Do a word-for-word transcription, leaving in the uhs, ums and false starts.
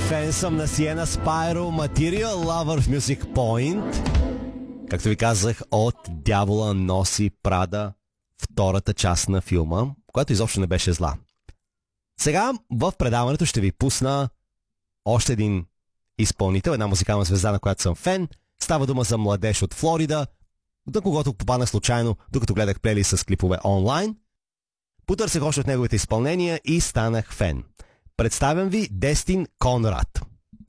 Фен съм на Sienna Spyro, Material Lover в Music Point. Както ви казах, от Дявола носи Прада, втората част на филма, която изобщо не беше зла. Сега в предаването ще ви пусна още един изпълнител, една музикална звезда, на която съм фен. Става дума за младеж от Флорида, на когото попаднах случайно, докато гледах плейлист с клипове онлайн. Потърсих още от неговите изпълнения и станах фен. Представям ви Дестин Конрад.